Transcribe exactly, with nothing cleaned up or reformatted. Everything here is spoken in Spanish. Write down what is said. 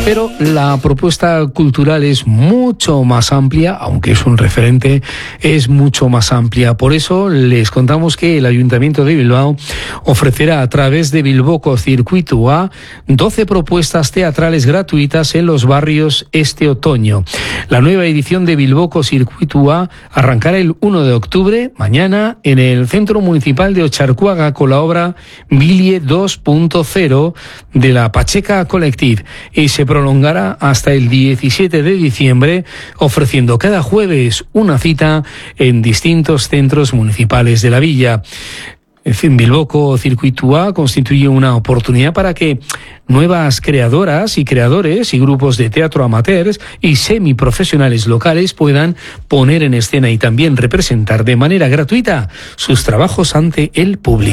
Pero la propuesta cultural es mucho más amplia, aunque es un referente, es mucho más amplia. Por eso les contamos que el Ayuntamiento de Bilbao ofrecerá a través de Bilboko Circuito A doce propuestas teatrales gratuitas en los barrios este otoño. La nueva edición de Bilboko Circuito A arrancará el uno de octubre, mañana, en el Centro Municipal de Ocharcuaga con la obra Bilie dos punto cero de la Pacheca Collective y se prolongará hasta el diecisiete de diciembre, ofreciendo cada jueves una cita en distintos centros municipales de la villa. En fin, Bilboko Circuito A constituye una oportunidad para que nuevas creadoras y creadores y grupos de teatro amateurs y semiprofesionales locales puedan poner en escena y también representar de manera gratuita sus trabajos ante el público.